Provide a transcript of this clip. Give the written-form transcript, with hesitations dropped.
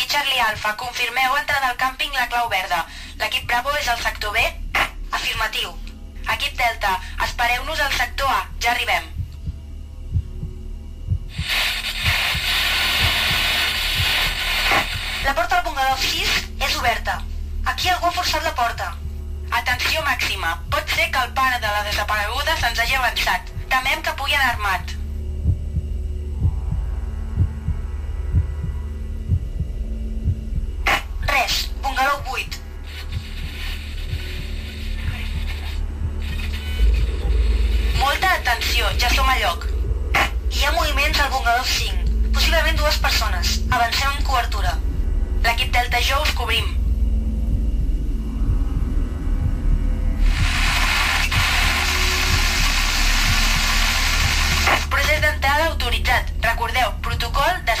Charlie Alpha, confirmeu entrada al càmping La Clau Verda. L'equip Bravo és al sector B? Afirmatiu. Equip Delta, espereu-nos al sector A, ja arribem. La porta al bungalou 6 és oberta. Aquí algú ha forçat la porta. Atenció màxima, pot ser que el pare de la desapareguda se'ns hagi avançat. Temem que pugui anar armat. Res, bungalou 8. Molta atenció, ja som a lloc. Hi ha moviments al bungalou 5, possiblement 2 persones. Avancem amb cobertura. L'equip Delta i jo us cobrim. Procés d'entrada autoritzat. Recordeu, protocol de